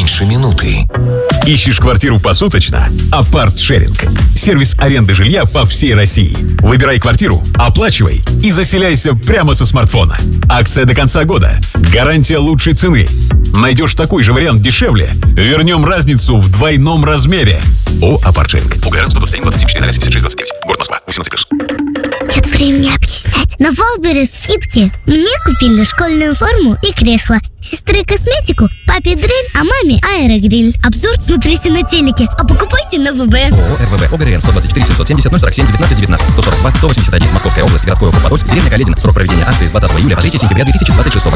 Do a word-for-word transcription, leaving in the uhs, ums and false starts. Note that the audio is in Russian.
меньше минуты. Ищешь квартиру посуточно? Апарт-шеринг. Сервис аренды жилья по всей России. Выбирай квартиру, оплачивай и заселяйся прямо со смартфона. Акция до конца года. Гарантия лучшей цены. Найдешь такой же вариант дешевле? Вернем разницу в двойном размере. О, Апарт-шеринг. УГР сто двадцать один двадцать четыре ноль семьдесят шесть двадцать девять. Город Москва. восемнадцать плюс. Нет времени объяснять. На Валберес скидки. Мне купили школьную форму и кресло. Сестре косметику, папе дрель, а маме аэрогриль. Обзор смотрите на телеке, а покупайте на ВБ. ООО РВВ ОГРН сто двадцать четыре семьсот семьдесят ноль сорок семь девятнадцать девятнадцать сто сорок два сто восемьдесят один Московская область, городской округ Подольск, деревня Каледин. Срок проведения акции с двадцатого июля по третьего сентября две тысячи двадцать шестого.